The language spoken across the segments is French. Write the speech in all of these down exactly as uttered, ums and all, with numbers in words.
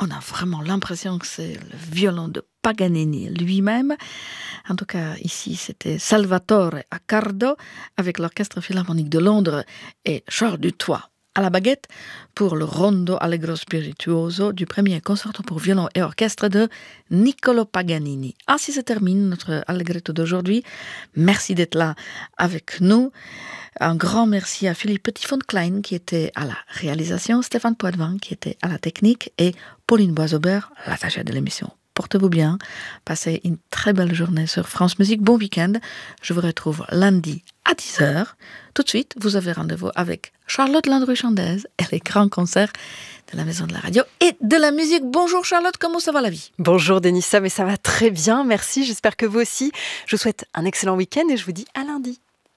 on a vraiment l'impression que c'est le violon de Paganini lui-même. En tout cas, ici, c'était Salvatore Accardo avec l'Orchestre Philharmonique de Londres et Charles Dutoit à la baguette pour le Rondo Allegro Spirituoso du premier concerto pour violon et orchestre de Niccolò Paganini. Ainsi se termine notre Allegretto d'aujourd'hui. Merci d'être là avec nous. Un grand merci à Philippe Petit-Fonte-Klein qui était à la réalisation, Stéphane Poitvin qui était à la technique et Pauline Boisaubert, l'attachée de l'émission. Portez-vous bien, passez une très belle journée sur France Musique, bon week-end. Je vous retrouve lundi à dix heures. Tout de suite, vous avez rendez-vous avec Charlotte Landry-Chandez et les grands concerts de la Maison de la Radio et de la musique. Bonjour Charlotte, comment ça va la vie ? Bonjour Denissa, mais ça va très bien, merci. J'espère que vous aussi. Je vous souhaite un excellent week-end et je vous dis à lundi.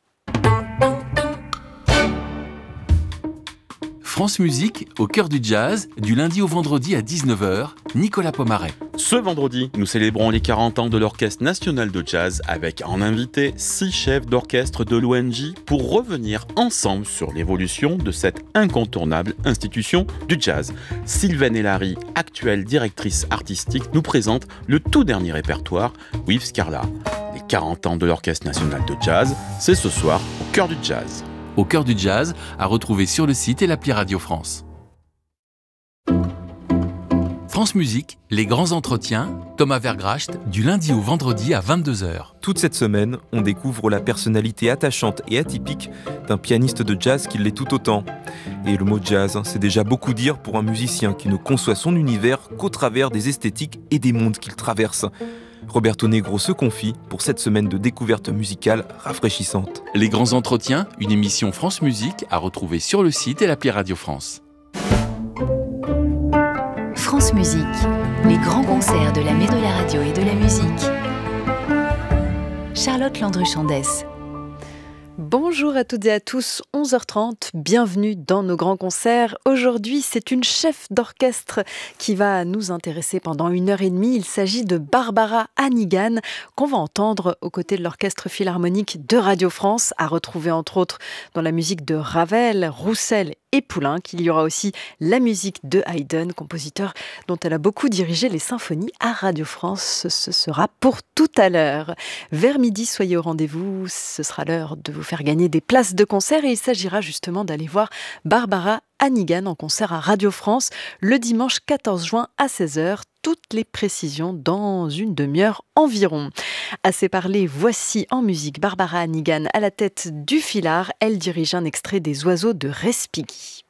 France Musique, au cœur du jazz, du lundi au vendredi à dix-neuf heures, Nicolas Pomaret. Ce vendredi, nous célébrons les quarante ans de l'Orchestre National de Jazz avec en invité six chefs d'orchestre de l'O N J pour revenir ensemble sur l'évolution de cette incontournable institution du jazz. Sylvaine Elary, actuelle directrice artistique, nous présente le tout dernier répertoire, With Scarla. Les quarante ans de l'Orchestre National de Jazz, c'est ce soir au cœur du jazz. Au cœur du jazz, à retrouver sur le site et l'appli Radio France. France Musique, les grands entretiens, Thomas Vergracht, du lundi au vendredi à vingt-deux heures. Toute cette semaine, on découvre la personnalité attachante et atypique d'un pianiste de jazz qui l'est tout autant. Et le mot jazz, c'est déjà beaucoup dire pour un musicien qui ne conçoit son univers qu'au travers des esthétiques et des mondes qu'il traverse. Roberto Negro se confie pour cette semaine de découverte musicale rafraîchissante. Les grands entretiens, une émission France Musique à retrouver sur le site et l'appli Radio France. France Musique, les grands concerts de la Maison de la Radio et de la musique. Charlotte Landry-Chandez. Bonjour à toutes et à tous, onze heures trente, bienvenue dans nos grands concerts. Aujourd'hui, c'est une chef d'orchestre qui va nous intéresser pendant une heure et demie. Il s'agit de Barbara Hannigan, qu'on va entendre aux côtés de l'Orchestre Philharmonique de Radio France, à retrouver entre autres dans la musique de Ravel, Roussel et Poulenc. Il y aura aussi la musique de Haydn, compositeur dont elle a beaucoup dirigé les symphonies à Radio France. Ce sera pour tout à l'heure. Vers midi, soyez au rendez-vous. Ce sera l'heure de vous faire gagner des places de concert et il s'agira justement d'aller voir Barbara Hannigan en concert à Radio France le dimanche quatorze juin à seize heures. Toutes les précisions dans une demi-heure environ. Assez parlé, voici en musique Barbara Hannigan à la tête du Philhar. Elle dirige un extrait des Oiseaux de Respighi.